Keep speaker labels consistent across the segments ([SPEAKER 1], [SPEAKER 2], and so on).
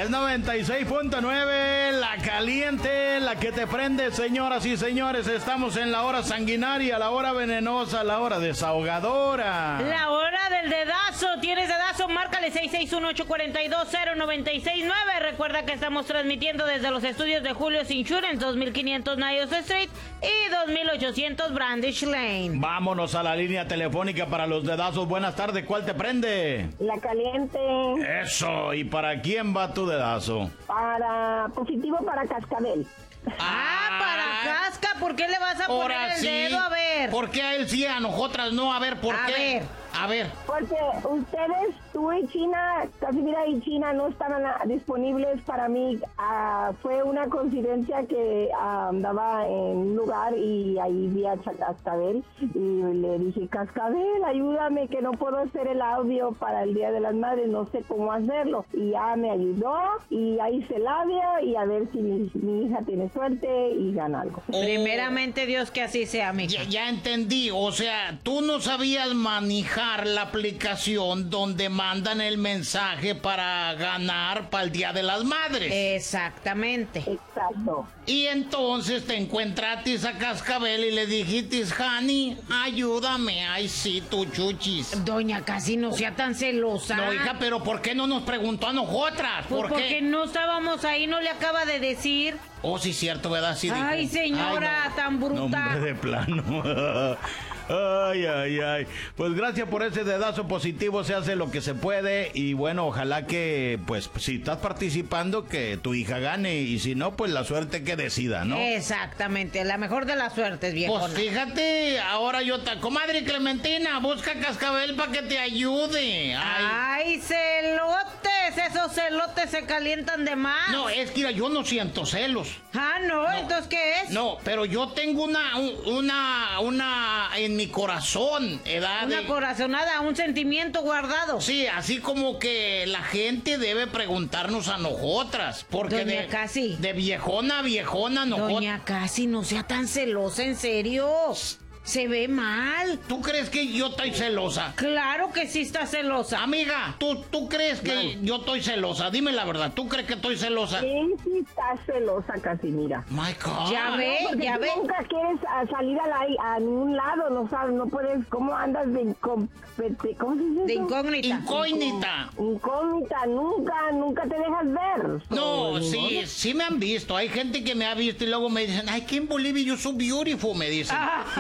[SPEAKER 1] Es 96.9, la caliente, la que te prende, señoras y señores. Estamos en la hora sanguinaria, la hora venenosa, la hora desahogadora.
[SPEAKER 2] La hora del dedazo. ¿Tienes dedazo? Márcale 661-842-0969. Recuerda que estamos transmitiendo desde los estudios de Julio's Insurance, 2500 Niles Street y 2800 Brandish Lane.
[SPEAKER 1] Vámonos a la línea telefónica para los dedazos. Buenas tardes, ¿cuál te prende?
[SPEAKER 3] La caliente.
[SPEAKER 1] Eso, ¿y para quién va tu dedazo?
[SPEAKER 3] Positivo para Cascabel.
[SPEAKER 2] Para Casca, ¿por qué le vas a poner el dedo? A ver.
[SPEAKER 1] ¿Por qué a él sí, a nosotras no? A ver, ¿por qué? A ver.
[SPEAKER 3] Porque ustedes, tú y China, Casimira y China no estaban disponibles para mí. Fue una coincidencia que andaba en un lugar y ahí vi a Cascabel y le dije, Cascabel, ayúdame que no puedo hacer el audio para el Día de las Madres, no sé cómo hacerlo. Y ya me ayudó y ahí hice el audio y a ver si mi hija tiene suerte y gana algo.
[SPEAKER 2] Primeramente Dios que así sea, mija.
[SPEAKER 1] Ya entendí, o sea, tú no sabías manejar la aplicación donde mandan el mensaje para ganar para el Día de las Madres.
[SPEAKER 2] Exactamente.
[SPEAKER 3] Exacto.
[SPEAKER 1] Y entonces te encontraste a Cascabel y le dijiste, Hani, ayúdame. Ay, sí, tu chuchis.
[SPEAKER 2] Doña Casi, no sea tan celosa.
[SPEAKER 1] No, hija, pero ¿por qué no nos preguntó a nosotras?
[SPEAKER 2] Pues
[SPEAKER 1] ¿Por
[SPEAKER 2] porque
[SPEAKER 1] qué?
[SPEAKER 2] no estábamos ahí, no le acaba de decir.
[SPEAKER 1] Oh, sí, cierto, ¿verdad? Sí, dijo.
[SPEAKER 2] Ay, señora,
[SPEAKER 1] Ay, no.
[SPEAKER 2] tan bruta.
[SPEAKER 1] No, hombre, de plano. Ay. Pues gracias por ese dedazo positivo, se hace lo que se puede y bueno, ojalá que, pues, si estás participando, que tu hija gane y si no, pues la suerte que decida, ¿no?
[SPEAKER 2] Exactamente, la mejor de las suertes, viejona.
[SPEAKER 1] Pues fíjate, ahora comadre Clementina, busca Cascabel para que te ayude.
[SPEAKER 2] Ay, celotes, esos celotes se calientan de más.
[SPEAKER 1] No, es que mira, yo no siento celos.
[SPEAKER 2] No, entonces ¿qué es?
[SPEAKER 1] No, pero yo tengo una en mi corazón, edad.
[SPEAKER 2] Una corazonada, un sentimiento guardado.
[SPEAKER 1] Sí, así como que la gente debe preguntarnos a nosotras, porque
[SPEAKER 2] Doña Casi.
[SPEAKER 1] de viejona a viejona nosotras.
[SPEAKER 2] Doña Casi, no sea tan celosa, en serio. Se ve mal.
[SPEAKER 1] ¿Tú crees que yo estoy celosa?
[SPEAKER 2] Claro que sí está celosa.
[SPEAKER 1] Amiga, ¿tú crees que yo estoy celosa? Dime la verdad, ¿tú crees que estoy celosa?
[SPEAKER 3] Sí, estás celosa, Casimira.
[SPEAKER 1] My God.
[SPEAKER 2] Ya ve,
[SPEAKER 3] Porque
[SPEAKER 2] ya
[SPEAKER 3] tú
[SPEAKER 2] ve.
[SPEAKER 3] nunca quieres salir a ningún lado, no sabes, no puedes, ¿cómo andas ¿cómo se dice
[SPEAKER 2] De
[SPEAKER 3] eso?
[SPEAKER 2] incógnita.
[SPEAKER 3] Incógnita, nunca te dejas ver.
[SPEAKER 1] No, sí me han visto. Hay gente que me ha visto y luego me dicen, I can't believe you so beautiful, me dicen.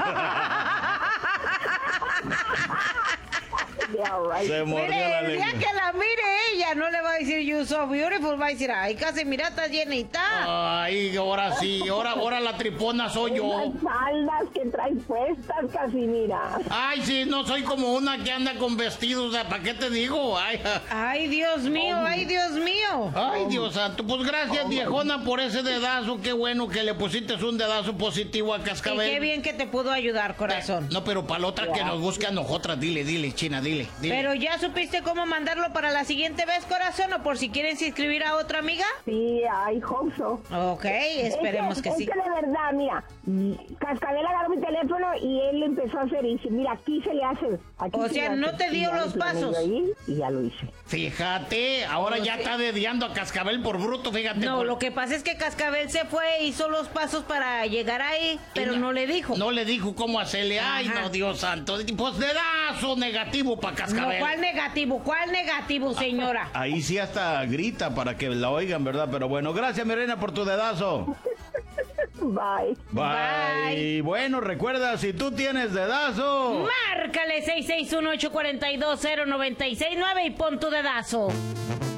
[SPEAKER 1] Se mordió
[SPEAKER 2] Mire,
[SPEAKER 1] la
[SPEAKER 2] el día
[SPEAKER 1] lengua.
[SPEAKER 2] que la mire ella, no le va a decir you so beautiful, va a decir, ay, Casimira, estás llenita.
[SPEAKER 1] Ay, ahora sí, ahora la tripona soy yo.
[SPEAKER 3] Las faldas que traes puestas, Casimira.
[SPEAKER 1] Ay, sí, no soy como una que anda con vestidos, ¿para qué te digo?
[SPEAKER 2] Ay, Dios mío, ay, Dios mío.
[SPEAKER 1] Ay, Dios santo, pues gracias, viejona, por ese dedazo, qué bueno que le pusiste un dedazo positivo a
[SPEAKER 2] Y
[SPEAKER 1] Cascabel.
[SPEAKER 2] qué bien que te pudo ayudar, corazón.
[SPEAKER 1] No, pero para la otra que nos busque a nosotras, dile, China, dile.
[SPEAKER 2] Pero ya supiste cómo mandarlo para la siguiente vez, corazón, o por si quieren inscribir a otra amiga.
[SPEAKER 3] Sí, ay, hope so.
[SPEAKER 2] Ok, esperemos que sí.
[SPEAKER 3] Es que de verdad, mira, Cascabel agarró mi teléfono y él empezó a hacer y dice, mira, aquí se le hace. Aquí
[SPEAKER 2] O
[SPEAKER 3] se
[SPEAKER 2] sea,
[SPEAKER 3] le
[SPEAKER 2] no
[SPEAKER 3] hace.
[SPEAKER 2] te
[SPEAKER 3] Y
[SPEAKER 2] dio
[SPEAKER 3] ya
[SPEAKER 2] los
[SPEAKER 3] lo planeé
[SPEAKER 2] pasos.
[SPEAKER 3] ahí y ya lo hice.
[SPEAKER 1] Fíjate, ahora ya está dediando a Cascabel por bruto, fíjate.
[SPEAKER 2] No, lo que pasa es que Cascabel se fue, hizo los pasos para llegar ahí, pero no le dijo.
[SPEAKER 1] No le dijo cómo hacerle. Ay,
[SPEAKER 2] Ajá.
[SPEAKER 1] no, Dios santo. Pues dedazo negativo para Cascabel.
[SPEAKER 2] No, ¿cuál negativo, señora?
[SPEAKER 1] Ahí sí hasta grita para que la oigan, ¿verdad? Pero bueno, gracias, mi reina, por tu dedazo.
[SPEAKER 3] Bye.
[SPEAKER 1] Bye. Y bueno, recuerda, si tú tienes dedazo...
[SPEAKER 2] Márcale 661-842-0969 y pon tu dedazo.